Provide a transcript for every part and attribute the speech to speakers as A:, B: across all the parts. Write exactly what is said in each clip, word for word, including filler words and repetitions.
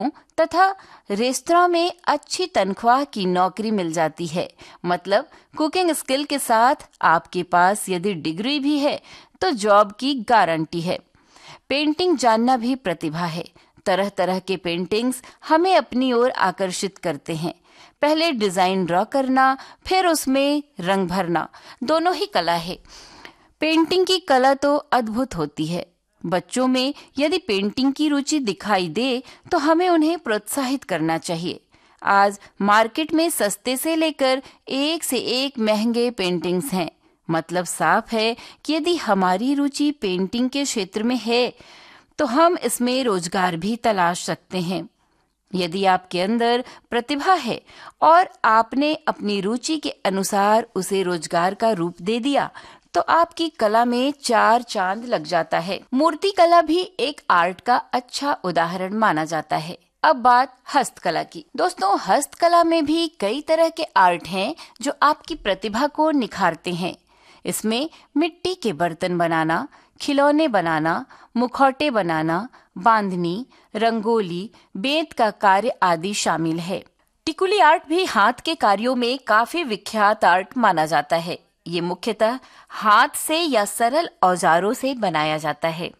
A: तथा रेस्तरां में अच्छी तनख्वाह की नौकरी मिल जाती है। मतलब कुकिंग स्किल के साथ आपके पास यदि डिग्री भी है तो जॉब की गारंटी है। पेंटिंग जानना भी प्रतिभा है। तरह तरह के पेंटिंग्स हमें अपनी ओर आकर्षित करते हैं। पहले डिजाइन ड्रॉ करना, फिर उसमें रंग भरना, दोनों ही कला है। पेंटिंग की कला तो अद्भुत होती है। बच्चों में यदि पेंटिंग की रुचि दिखाई दे तो हमें उन्हें प्रोत्साहित करना चाहिए। आज मार्केट में सस्ते से लेकर एक से एक महंगे पेंटिंग्स हैं। मतलब साफ है कि यदि हमारी रुचि पेंटिंग के क्षेत्र में है तो हम इसमें रोजगार भी तलाश सकते हैं। यदि आपके अंदर प्रतिभा है और आपने अपनी रुचि के अनुसार उसे रोजगार का रूप दे दिया तो आपकी कला में चार चांद लग जाता है। मूर्ति कला भी एक आर्ट का अच्छा उदाहरण माना जाता है। अब बात हस्तकला की। दोस्तों, हस्तकला में भी कई तरह के आर्ट हैं जो आपकी प्रतिभा को निखारते हैं। इसमें मिट्टी के बर्तन बनाना, खिलौने बनाना, मुखौटे बनाना, बांधनी, रंगोली, बेंत का कार्य आदि शामिल है। टिकुली आर्ट भी हाथ के कार्यों में काफी विख्यात आर्ट माना जाता है। ये मुख्यतः हाथ से या सरल औजारों से बनाया जाता है।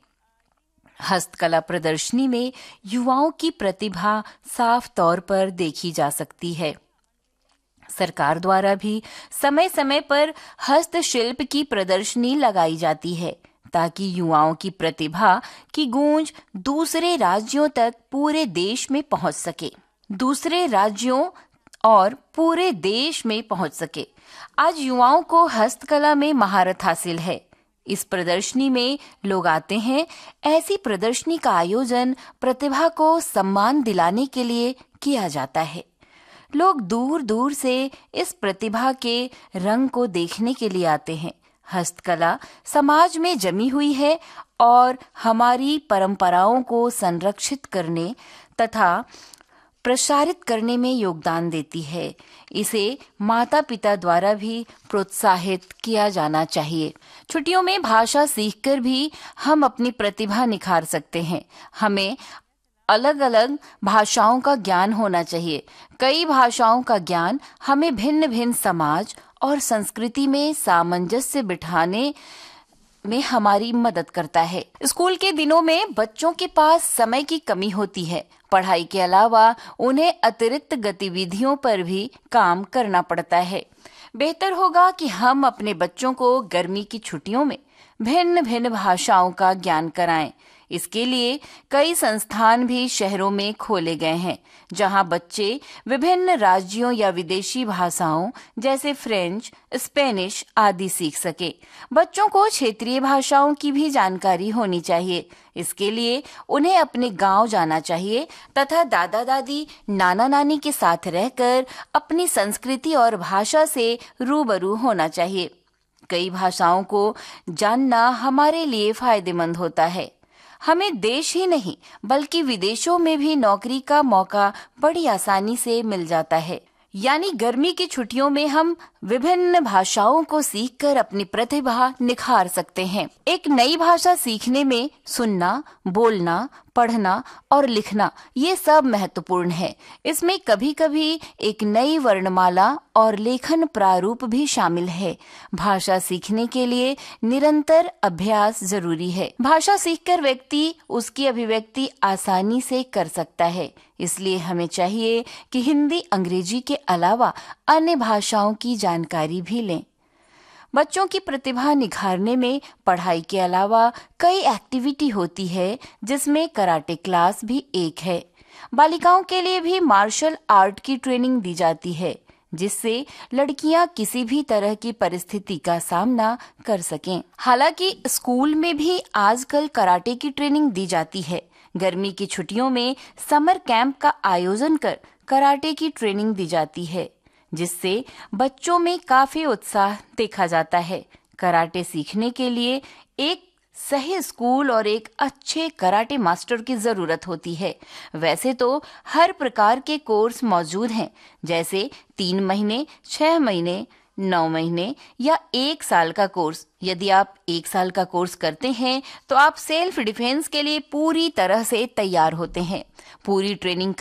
A: हस्तकला प्रदर्शनी में युवाओं की प्रतिभा साफ तौर पर देखी जा सकती है। सरकार द्वारा भी समय समय पर हस्तशिल्प की प्रदर्शनी लगाई जाती है ताकि युवाओं की प्रतिभा की गूंज दूसरे राज्यों तक पूरे देश में पहुंच सके दूसरे राज्यों और पूरे देश में पहुंच सके। आज युवाओं को हस्तकला में महारत हासिल है। इस प्रदर्शनी में लोग आते हैं। ऐसी प्रदर्शनी का आयोजन प्रतिभा को सम्मान दिलाने के लिए किया जाता है। लोग दूर दूर से इस प्रतिभा के रंग को देखने के लिए आते हैं। हस्तकला समाज में जमी हुई है और हमारी परंपराओं को संरक्षित करने तथा प्रसारित करने में योगदान देती है। इसे माता पिता द्वारा भी प्रोत्साहित किया जाना चाहिए। छुट्टियों में भाषा सीखकर भी हम अपनी प्रतिभा निखार सकते हैं। हमें अलग अलग भाषाओं का ज्ञान होना चाहिए। कई भाषाओं का ज्ञान हमें भिन्न भिन्न समाज और संस्कृति में सामंजस्य बिठाने में हमारी मदद करता है। स्कूल के दिनों में बच्चों के पास समय की कमी होती है। पढ़ाई के अलावा उन्हें अतिरिक्त गतिविधियों पर भी काम करना पड़ता है। बेहतर होगा कि हम अपने बच्चों को गर्मी की छुट्टियों में भिन्न भिन्न भाषाओं का ज्ञान कराएं। इसके लिए कई संस्थान भी शहरों में खोले गए हैं जहां बच्चे विभिन्न राज्यों या विदेशी भाषाओं जैसे फ्रेंच, स्पेनिश आदि सीख सके। बच्चों को क्षेत्रीय भाषाओं की भी जानकारी होनी चाहिए। इसके लिए उन्हें अपने गांव जाना चाहिए तथा दादा दादी, नाना नानी के साथ रहकर अपनी संस्कृति और भाषा से रूबरू होना चाहिए। कई भाषाओं को जानना हमारे लिए फायदेमंद होता है। हमें देश ही नहीं बल्कि विदेशों में भी नौकरी का मौका बड़ी आसानी से मिल जाता है। यानी गर्मी की छुट्टियों में हम विभिन्न भाषाओं को सीखकर अपनी प्रतिभा निखार सकते हैं। एक नई भाषा सीखने में सुनना, बोलना, पढ़ना और लिखना ये सब महत्वपूर्ण है। इसमें कभी कभी एक नई वर्णमाला और लेखन प्रारूप भी शामिल है। भाषा सीखने के लिए निरंतर अभ्यास जरूरी है। भाषा सीखकर व्यक्ति उसकी अभिव्यक्ति आसानी से कर सकता है। इसलिए हमें चाहिए कि हिंदी, अंग्रेजी के अलावा अन्य भाषाओं की जानकारी भी लें। बच्चों की प्रतिभा निखारने में पढ़ाई के अलावा कई एक्टिविटी होती है जिसमें कराटे क्लास भी एक है। बालिकाओं के लिए भी मार्शल आर्ट की ट्रेनिंग दी जाती है जिससे लड़कियां किसी भी तरह की परिस्थिति का सामना कर सकें। हालांकि स्कूल में भी आजकल कराटे की ट्रेनिंग दी जाती है। गर्मी की छुट्टियों में समर कैंप का आयोजन कर कराटे की ट्रेनिंग दी जाती है जिससे बच्चों में काफी उत्साह देखा जाता है। कराटे सीखने के लिए एक सही स्कूल और एक अच्छे कराटे मास्टर की जरूरत होती है। वैसे तो हर प्रकार के कोर्स मौजूद हैं, जैसे तीन महीने, छह महीने नौ महीने या एक साल का कोर्स। यदि आप एक साल का कोर्स करते हैं तो आप सेल्फ डिफेंस के लिए पूरी तरह से तैयार होते हैं। पूरी ट्रेनिंग